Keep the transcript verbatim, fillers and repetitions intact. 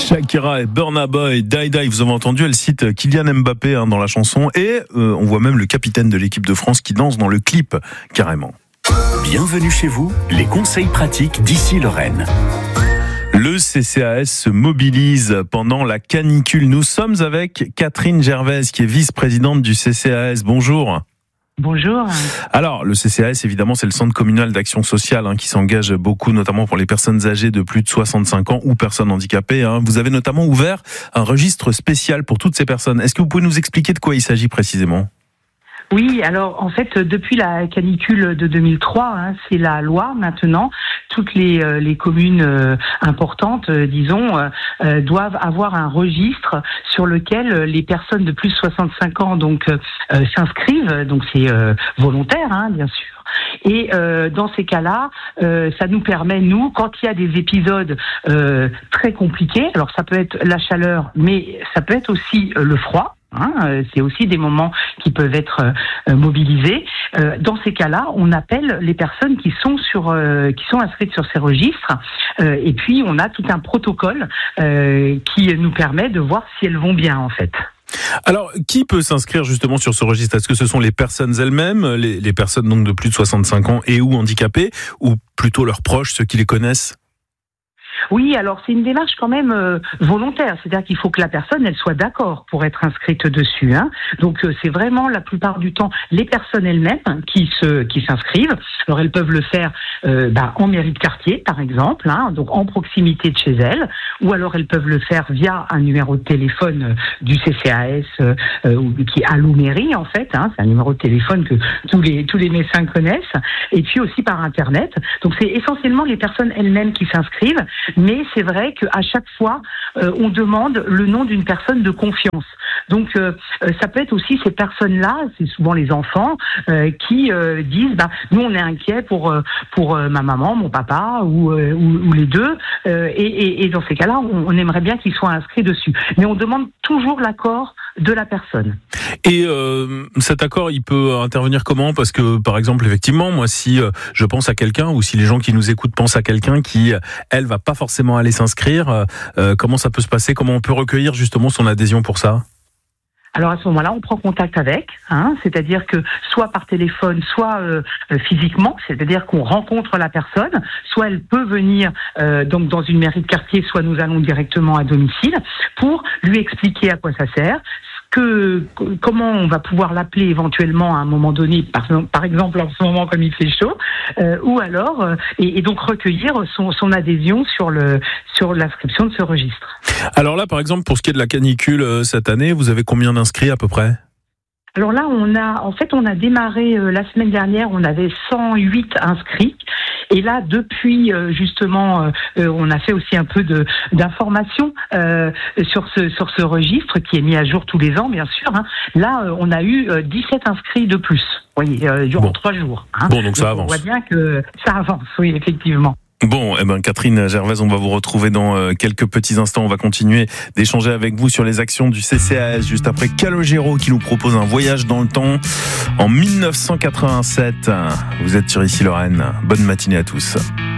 Shakira et Burna Boy, Die Die, vous avez entendu, elle cite Kylian Mbappé hein, dans la chanson et euh, on voit même le capitaine de l'équipe de France qui danse dans le clip, carrément. Bienvenue chez vous, les conseils pratiques d'Ici Lorraine. Le C C A S se mobilise pendant la canicule. Nous sommes avec Catherine Gervaise qui est vice-présidente du C C A S. Bonjour. Bonjour. Alors, le C C A S, évidemment, c'est le Centre communal d'action sociale hein, qui s'engage beaucoup, notamment pour les personnes âgées de plus de soixante-cinq ans ou personnes handicapées. Hein. Vous avez notamment ouvert un registre spécial pour toutes ces personnes. Est-ce que vous pouvez nous expliquer de quoi il s'agit précisément ? Oui, alors en fait, depuis la canicule de deux mille trois, hein, c'est la loi maintenant. Toutes les, euh, les communes euh, importantes, euh, disons, euh, euh, doivent avoir un registre sur lequel les personnes de plus de soixante-cinq ans donc euh, euh, s'inscrivent. Donc c'est euh, volontaire, hein, bien sûr. Et euh, dans ces cas-là, euh, ça nous permet, nous, quand il y a des épisodes euh, très compliqués, alors ça peut être la chaleur, mais ça peut être aussi euh, le froid. Hein, c'est aussi des moments qui peuvent être euh, mobilisés. Euh, dans ces cas-là, on appelle les personnes qui sont sur, euh, qui sont inscrites sur ces registres, euh, et puis on a tout un protocole euh, qui nous permet de voir si elles vont bien en fait. Alors, qui peut s'inscrire justement sur ce registre ? Est-ce que ce sont les personnes elles-mêmes, les, les personnes donc de plus de soixante-cinq ans et ou handicapées, ou plutôt leurs proches, ceux qui les connaissent ? Oui, alors c'est une démarche quand même euh, volontaire, c'est-à-dire qu'il faut que la personne elle soit d'accord pour être inscrite dessus. Hein. Donc euh, c'est vraiment la plupart du temps les personnes elles-mêmes qui se qui s'inscrivent. Alors elles peuvent le faire euh, bah, en mairie de quartier par exemple, hein, donc en proximité de chez elles, ou alors elles peuvent le faire via un numéro de téléphone du C C A S euh, euh, qui est à Louméry en fait. Hein, c'est un numéro de téléphone que tous les tous les médecins connaissent, et puis aussi par internet. Donc c'est essentiellement les personnes elles-mêmes qui s'inscrivent. Mais c'est vrai qu'à chaque fois, euh, on demande le nom d'une personne de confiance. Donc, euh, ça peut être aussi ces personnes-là, c'est souvent les enfants, euh, qui euh, disent bah, « nous, on est inquiets pour, euh, pour euh, ma maman, mon papa, ou, euh, ou, ou les deux. Euh, » et, et, et dans ces cas-là, on, on aimerait bien qu'ils soient inscrits dessus. Mais on demande toujours l'accord de la personne. Et euh, cet accord, il peut intervenir comment ? Parce que, par exemple, effectivement, moi, si euh, je pense à quelqu'un, ou si les gens qui nous écoutent pensent à quelqu'un qui, elle, va pas forcément aller s'inscrire, euh, comment ça peut se passer ? Comment on peut recueillir justement son adhésion pour ça ? Alors à ce moment-là, on prend contact avec, hein, c'est-à-dire que soit par téléphone, soit euh, physiquement, c'est-à-dire qu'on rencontre la personne, soit elle peut venir euh, donc dans une mairie de quartier, soit nous allons directement à domicile pour lui expliquer à quoi ça sert. Que, comment on va pouvoir l'appeler éventuellement à un moment donné, par, par exemple en ce moment comme il fait chaud, euh, ou alors euh, et, et donc recueillir son, son adhésion sur le sur l'inscription de ce registre. Alors là, par exemple, pour ce qui est de la canicule euh, cette année, vous avez combien d'inscrits à peu près ? Alors là, on a, en fait, on a démarré euh, la semaine dernière, on avait cent huit inscrits. Et là, depuis euh, justement, euh, euh, on a fait aussi un peu de d'information euh, sur ce sur ce registre qui est mis à jour tous les ans, bien sûr. Hein. Là, euh, on a eu euh, dix-sept inscrits de plus. Oui, euh, durant bon. trois jours. Hein. Bon, donc ça donc, avance. On voit bien que ça avance. Oui, effectivement. Bon, eh ben Catherine Gervaise, on va vous retrouver dans quelques petits instants. On va continuer d'échanger avec vous sur les actions du C C A S juste après Calogero qui nous propose un voyage dans le temps en mille neuf cent quatre-vingt-sept. Vous êtes sur Ici Lorraine. Bonne matinée à tous.